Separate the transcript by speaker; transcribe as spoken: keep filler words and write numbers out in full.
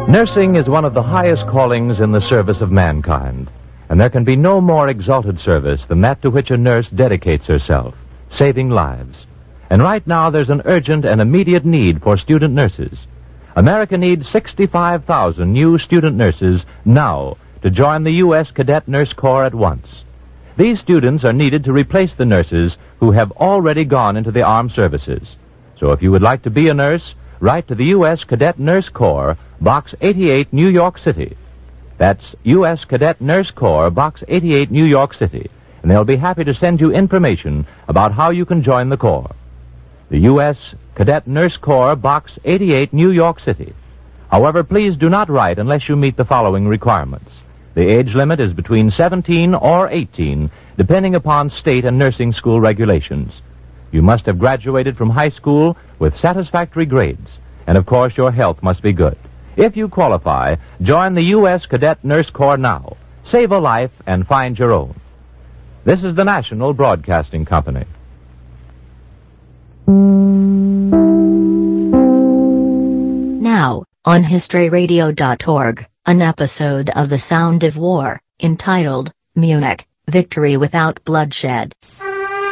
Speaker 1: Nursing is one of the highest callings in the service of mankind, and there can be no more exalted service than that to which a nurse dedicates herself, saving lives. And right now there's an urgent and immediate need for student nurses. America needs sixty-five thousand new student nurses now to join the U S Cadet Nurse Corps at once. These students are needed to replace the nurses who have already gone into the armed services. So if you would like to be a nurse, write to the U S Cadet Nurse Corps, Box eighty-eight, New York City. That's U S Cadet Nurse Corps, Box eighty-eight, New York City, and they'll be happy to send you information about how you can join the Corps. The U S Cadet Nurse Corps, Box eighty-eight, New York City. However, please do not write unless you meet the following requirements. The age limit is between seventeen or eighteen, depending upon state and nursing school regulations. You must have graduated from high school with satisfactory grades, and of course your health must be good. If you qualify, join the U S Cadet Nurse Corps now. Save a life and find your own. This is the National Broadcasting Company.
Speaker 2: Now, on history radio dot org, an episode of The Sound of War, entitled, Munich, Victory Without Bloodshed.